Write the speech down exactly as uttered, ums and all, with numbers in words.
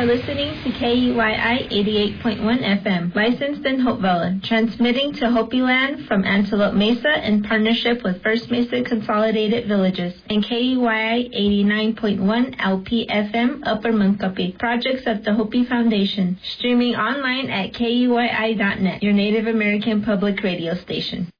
are listening to K E Y I eighty-eight point one F M, licensed in Hopevilla, transmitting to Hopi Land from Antelope Mesa in partnership with First Mesa Consolidated Villages, and K E Y I eighty-nine point one L P F M, Upper Munkapi, projects of the Hopi Foundation, streaming online at K E Y I dot net, your Native American public radio station.